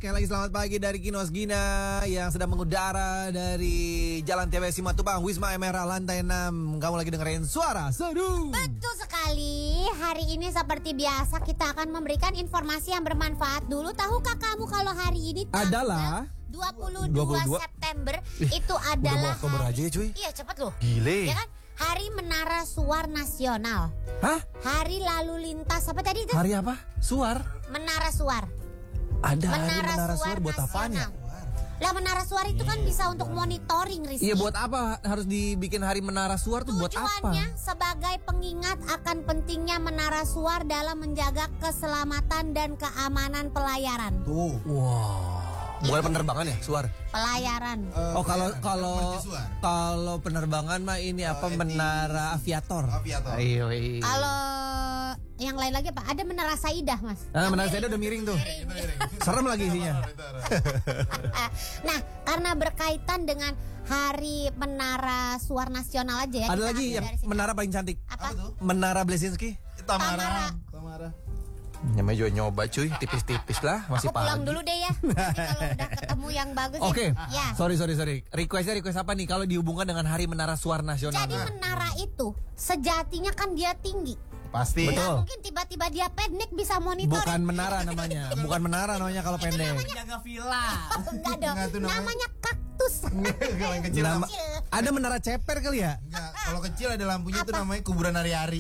Sekali lagi selamat pagi dari Kinos Gina yang sedang mengudara dari Jalan TBS Simatupang, Wisma Emera, lantai 6. Kamu lagi dengerin Suara Seduh. Betul sekali. Hari ini seperti biasa kita akan memberikan informasi yang bermanfaat dulu. Tahukah kamu kalau hari ini Adalah 22 September itu Udah adalah mau Oktober aja ya cuy. Iya cepet loh. Gile. Ya kan? Hari Menara Suar Nasional. Hah? Hari Lalu Lintas apa tadi itu? Hari apa? Suar? Menara Suar. Ada hari Menara Menara Suar Suar buat apaan ya? Nasional. Lah Menara Suar itu kan bisa untuk monitoring, Rizky. Iya, buat apa harus dibikin hari Menara Suar tuh, buat Tujuannya apa? sebagai pengingat akan pentingnya Menara Suar dalam menjaga keselamatan dan keamanan pelayaran. Tuh. Wow. Bukan penerbangan ya, Suar? Pelayaran. Oh, kalau penerbangan mah ini apa, Menara Aviator. Aviator. Iya. Kalau yang lain lagi apa? Ada Menara Saidah, Mas. Nah, Menara Saidah udah miring tuh. Serem lagi isinya. Nah, karena berkaitan dengan Hari Menara Suar Nasional aja ya. Ada kita lagi ambil yang dari sini. menara paling cantik. Apa? Menara Blesinski. Tamara. Namanya juga nyoba cuy, tipis-tipis lah, masih Aku pulang pagi. dulu deh ya. Nanti kalau udah ketemu yang bagus Oke, ya. sorry. Request apa nih kalau dihubungkan dengan Hari Menara Suar Nasional? Jadi menara itu sejatinya kan dia tinggi. Pasti. Betul. Nggak mungkin tiba-tiba dia pendek bisa monitor. Bukan menara namanya, bukan menara namanya kalau pendek. Jaga villa. Enggak dong. Enggak, itu Namanya kaktus. Kalau yang kecil Nama- ada menara ceper kali ya? enggak. Kalau kecil ada lampunya itu namanya kuburan hari-hari.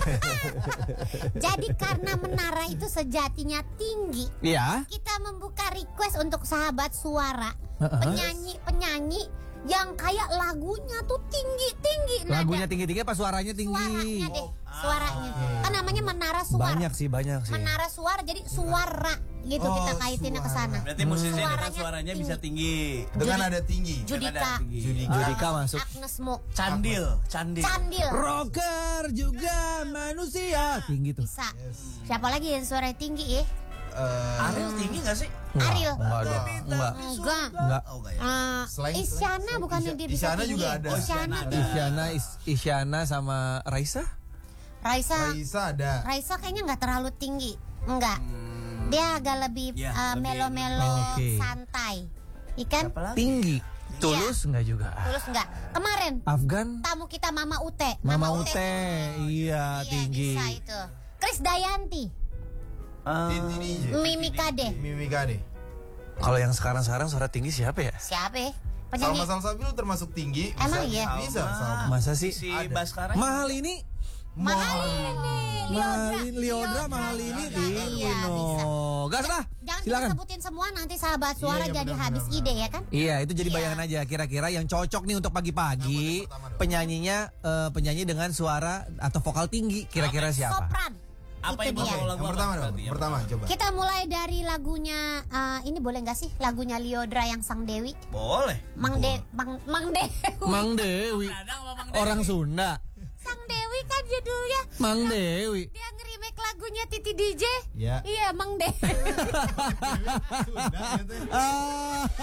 Jadi karena menara itu sejatinya tinggi, Iya. kita membuka request untuk sahabat suara, Heeh. penyanyi yang kayak lagunya tuh tinggi nada. Lagunya tinggi-tinggi apa suaranya tinggi? Suaranya deh, suaranya. Kan namanya Menara Suara. Banyak sih. Menara Suara jadi suara gitu, kita kaitinnya ke sana. Berarti musisi dengan Suaranya suaranya tinggi. bisa tinggi. Dengan ada tinggi. Judika, Judika masuk. Agnes Mo, Candil. Candil. Rocker juga manusia tinggi tuh. Bisa. Siapa lagi yang suara tinggi ya? Ariel tinggi gak sih? Ariel. Enggak. Enggak. Oh enggak ya. Selain- Isyana bukannya dia bisa Isyana tinggi? juga ada. Isyana Isyana tinggi. Isyana sama Raisa? Raisa ada. kayaknya nggak terlalu tinggi. Enggak. Dia agak lebih Ya, lebih melo-melo Oke. santai. Ikan Siapa lagi? Tinggi. Tulus enggak juga. tulus enggak. Kemarin Afgan? tamu kita Mama Ute. Mama Ute. Iya, tinggi. Bisa itu. Krisdayanti, Ini Mimi Kade. Mimi Kade. Kalau yang sekarang suara tinggi siapa ya? Siapa ya? Penyanyi. Salma Salsabil termasuk tinggi. Emang Bisa- iya? Bisa. Salma. Masa sih? Si Ada. Baskara. Mahal ini? Mahal ini. Liodra mahal ini tinggi Iya, bisa. no. Gas lah. Jangan kita Silakan. sebutin semua, nanti sahabat suara Iya, jadi benar, habis benar, ide ya kan? Iya, itu jadi Iya. bayangan aja kira-kira yang cocok nih untuk pagi-pagi. Penyanyinya penyanyi dengan suara atau vokal tinggi kira-kira siapa? Sopran. Apa Itu yang dia. mau lagu Yang apa pertama dong. berarti? Yang Pertama coba. Kita mulai dari lagunya ini boleh nggak sih lagunya Liodra yang Sang Dewi? Boleh. Mang Dewi. Mang Dewi. Dadang apa Mang Dewi? Orang Sunda. Sang Dewi kan judulnya. Mang Dewi. Dia nge-remake lagunya Titi DJ. Ya. Iya, Mang Dewi. Sudah gitu. Ah.